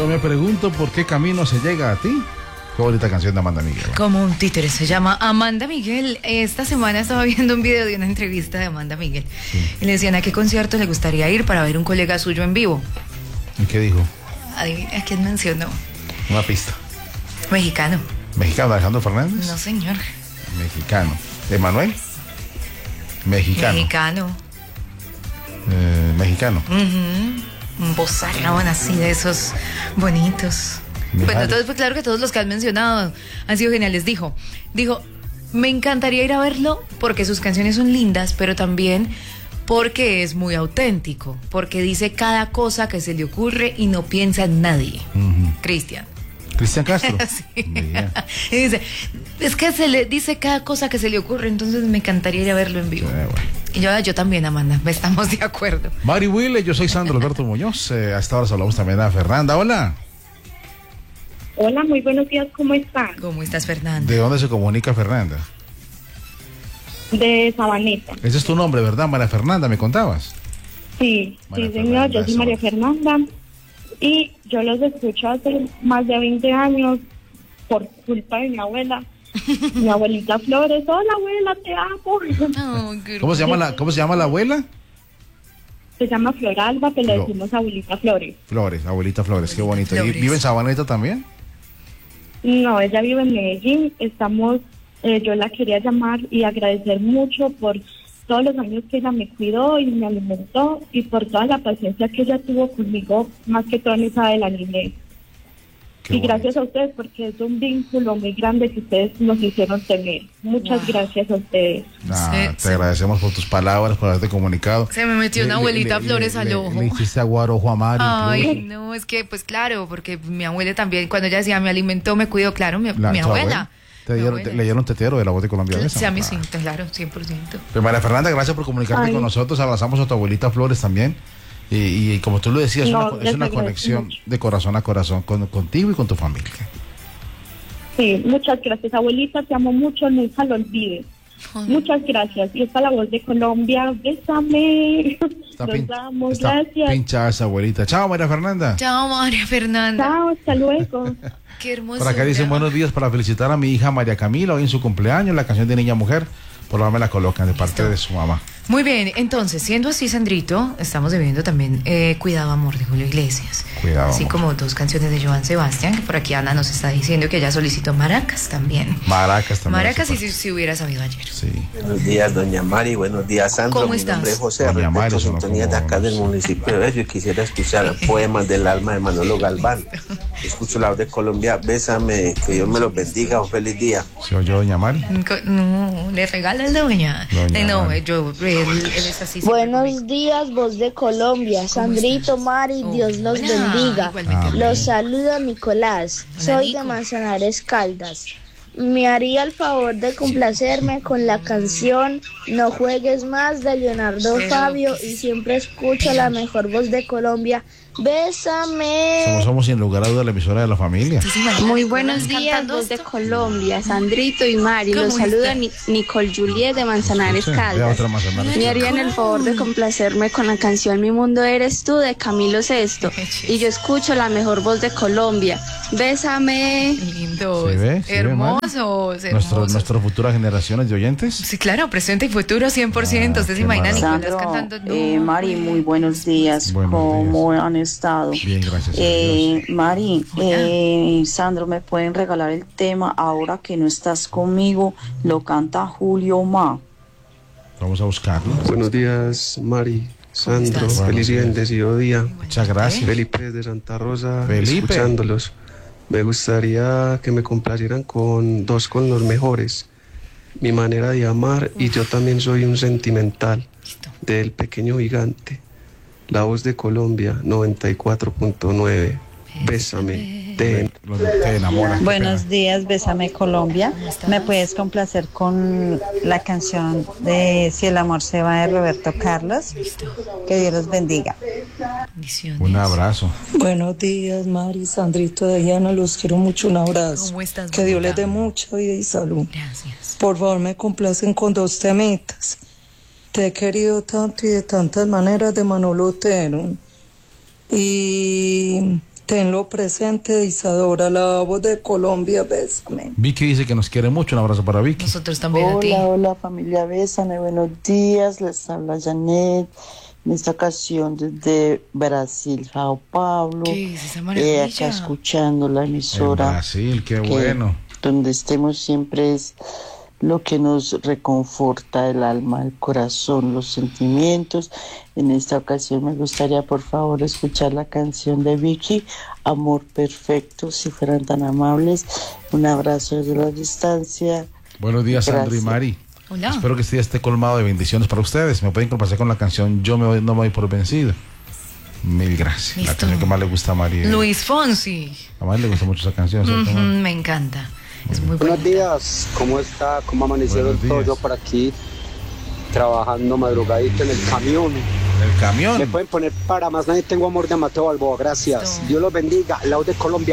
Yo me pregunto por qué camino se llega a ti. Qué bonita canción de Amanda Miguel. Como un títere, se llama Amanda Miguel. Esta semana estaba viendo un video de una entrevista de Amanda Miguel. Sí. Y le decían a qué concierto le gustaría ir para ver un colega suyo en vivo. ¿Y qué dijo? Adivina a quién mencionó. Una pista. Mexicano. ¿Mexicano? ¿Alejandro Fernández? No, señor. Mexicano. ¿Emanuel? Mexicano. Mexicano. Mexicano. Un bozarrón así de esos bonitos. Bueno, entonces pues claro que todos los que han mencionado han sido geniales. Dijo, me encantaría ir a verlo porque sus canciones son lindas, pero también porque es muy auténtico, porque dice cada cosa que se le ocurre y no piensa en nadie. Cristian Castro. Sí. Y dice, es que se le dice cada cosa que se le ocurre, entonces me encantaría ir a verlo en vivo. Bueno. Y yo también, Amanda, estamos de acuerdo. Mari Wille, yo soy Sandro Alberto Muñoz. A esta hora saludamos también a Fernanda. Hola. Hola, muy buenos días, ¿cómo están? ¿Cómo estás, Fernanda? ¿De dónde se comunica Fernanda? De Sabaneta. Ese es tu nombre, ¿verdad? María Fernanda, ¿me contabas? Sí, María señor, yo soy María Fernanda y yo los escucho hace más de 20 años por culpa de mi abuela. Mi abuelita Flores. Hola, abuela, te amo. Oh, ¿Cómo se llama la abuela? Se llama Floralba, pero le decimos abuelita Flores. Abuelita Flores, qué bonito. Flores. ¿Y vive en Sabaneta también? No, ella vive en Medellín. Yo la quería llamar y agradecer mucho por todos los años que ella me cuidó y me alimentó y por toda la paciencia que ella tuvo conmigo, más que todo en esa de la niñez. Y gracias a ustedes porque es un vínculo muy grande que ustedes nos hicieron tener. Muchas gracias a ustedes. Te agradecemos por tus palabras, por haberte comunicado. Se me metió una abuelita Flores al ojo. Le hiciste agua ojo a Mari. Ay, no, es que pues claro, porque mi abuela también, cuando ella decía me alimentó, me cuidó, claro, mi abuela. Le dieron tetero de la voz de Colombia. Sí, a mí sí, claro, 100%. Pues María Fernanda, gracias por comunicarte con nosotros. Abrazamos a tu abuelita Flores también. Y como tú lo decías, es una conexión de corazón a corazón contigo y con tu familia. Sí, muchas gracias, abuelita, te amo mucho, nunca lo olvides. Muchas gracias. Y está la voz de Colombia, bésame. Gracias. Pinchada esa abuelita. Chao, María Fernanda. Chao, María Fernanda. Chao, hasta luego. Qué hermoso. Por acá dicen buenos días para felicitar a mi hija María Camila hoy en su cumpleaños, la canción de Niña Mujer. Por lo menos me la colocan de parte de su mamá. Muy bien, entonces, siendo así, Sandrito, estamos debiendo también Cuidado Amor de Julio Iglesias. Cuidado así amor. Como 2 canciones de Joan Sebastián, que por aquí Ana nos está diciendo que ella solicitó Maracas también. Maracas si hubiera sabido ayer. Sí. Buenos días, doña Mari, buenos días, Sandro. ¿Cómo Mi estás? nombre es José, Doña Mari, repito, sintonía de acá del municipio de Bello y quisiera escuchar Poemas del Alma de Manolo Galván. Escucho la voz de Colombia, bésame, que Dios me los bendiga, un feliz día. ¿Se oyó doña Mari? No, le regala el doña. No, él es así. Buenos días, voz de Colombia, Sandrito, Mari, Dios los bendiga. Los saluda Nicolás, soy de Manzanares, Caldas. Me haría el favor de complacerme con la canción No juegues más de Leonardo Fabio y siempre escucho la mejor voz de Colombia. Bésame. Somos sin lugar a duda la emisora de la familia. Muy buenos días, voz de Colombia, Sandrito y Mari. Los saluda Nicole Juliet de Manzanares, Caldas. Me harían el favor de complacerme con la canción Mi Mundo Eres Tú de Camilo Sesto. Y yo escucho la mejor voz de Colombia. Bésame. Lindo. ¿Se ve? Hermoso. Nuestras futuras generaciones de oyentes. Sí, claro, presente y futuro 100%. Usted se imagina Nicolás cantando. Mari, muy buenos días. ¿Cómo han estado? Bien, gracias. Mari, Sandro, ¿me pueden regalar el tema Ahora que no estás conmigo? Lo canta Julio Ma. Vamos a buscarlo. Buenos días, Mari, Sandro, feliz y bendecido día. Muchas gracias. Felipe de Santa Rosa, Felipe. Escuchándolos. Me gustaría que me complacieran con dos con los mejores. Mi manera de amar y Yo también soy un sentimental, del Pequeño Gigante. La voz de Colombia, 94.9. Bésame, te enamora. Buenos días, Bésame Colombia. ¿Me puedes complacer con la canción de Si el amor se va de Roberto Carlos? Que Dios los bendiga. Un abrazo. Buenos días, Mari, Sandrito, Diana, los quiero mucho, un abrazo. ¿Cómo estás, que Dios les dé mucha vida y salud. Gracias. Por favor, me complacen con 2 temitas. Te he querido tanto y de tantas maneras de Manolo Otero. Y Tenlo presente, Isadora, la voz de Colombia, bésame. Vicky dice que nos quiere mucho, un abrazo para Vicky. Nosotros también a ti. Hola familia, bésame, buenos días, les habla Janet, en esta ocasión desde Brasil, Sao Paulo. ¿Qué es esa maravilla? Acá escuchando la emisora. En Brasil, qué bueno. Donde estemos siempre es lo que nos reconforta el alma, el corazón, los sentimientos. En esta ocasión me gustaría por favor escuchar la canción de Vicky, Amor Perfecto, si fueran tan amables. Un abrazo desde la distancia. Buenos días, Sandro y Mari. Hola. Espero que este día esté colmado de bendiciones para ustedes. Me pueden complacer con la canción no me voy por vencido. Mil gracias. Listo. La canción que más le gusta a Mari. Luis Fonsi. A Mari le gusta mucho esa canción. Me encanta. Es muy buenos días, ¿cómo está? ¿Cómo amanecieron todos? Yo por aquí trabajando madrugadito en el camión. ¿El camión? Me pueden poner para más nadie, tengo amor de Mateo Balboa, gracias. Dios los bendiga, la voz de Colombia.